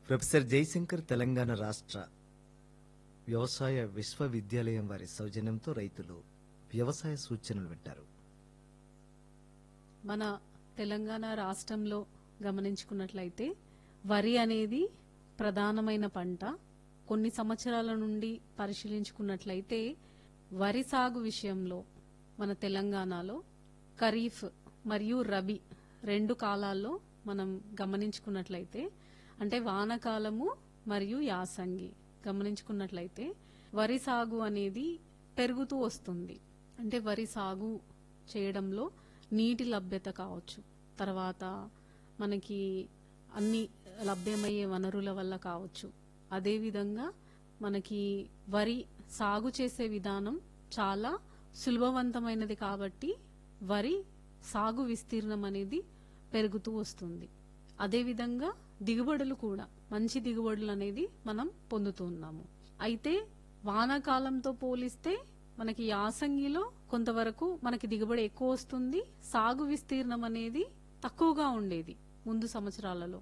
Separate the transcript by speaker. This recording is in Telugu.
Speaker 1: ప్రొఫెసర్ జయశంకర్ తెలంగాణ రాష్ట్ర వ్యవసాయ విశ్వవిద్యాలయం వారి సౌజన్యంతో రైతులు వ్యవసాయ సూచనలు వింటారు.
Speaker 2: మన తెలంగాణ రాష్ట్రంలో గమనించుకున్నట్లయితే వరి అనేది ప్రధానమైన పంట. కొన్ని సంవత్సరాల నుండి పరిశీలించుకున్నట్లయితే వరి సాగు విషయంలో మన తెలంగాణలో ఖరీఫ్ మరియు రబీ రెండు కాలాల్లో మనం గమనించుకున్నట్లయితే అంటే వానాకాలము మరియు యాసంగి గమనించుకున్నట్లయితే వరి సాగు అనేది పెరుగుతూ వస్తుంది. అంటే వరి సాగు చేయడంలో నీటి లభ్యత కావచ్చు, తర్వాత మనకి అన్ని లభ్యమయ్యే వనరుల వల్ల కావచ్చు. అదేవిధంగా మనకి వరి సాగు చేసే విధానం చాలా సులభవంతమైనది కాబట్టి వరి సాగు విస్తీర్ణం అనేది పెరుగుతూ వస్తుంది. అదేవిధంగా దిగుబడులు కూడా మంచి దిగుబడులు అనేది మనం పొందుతున్నాము. అయితే వానాకాలంతో పోలిస్తే మనకి యాసంగిలో కొంతవరకు మనకి దిగుబడి ఎక్కువ వస్తుంది, సాగు విస్తీర్ణం అనేది తక్కువగా ఉండేది ముందు సంవత్సరాలలో.